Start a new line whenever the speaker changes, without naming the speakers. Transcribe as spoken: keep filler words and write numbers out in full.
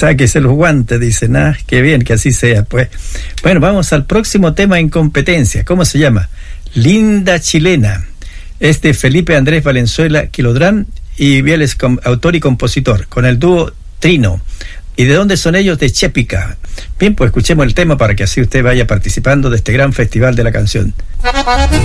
sáquese los guantes, dicen. Ah, qué bien, que así sea, pues. Bueno, vamos al próximo tema en competencia. ¿Cómo se llama? Linda Chilena. Es de Felipe Andrés Valenzuela Quilodrán y él es autor y compositor, con el dúo Trino. ¿Y de dónde son ellos? De Chépica. Bien, pues escuchemos el tema para que así usted vaya participando de este gran festival de la canción.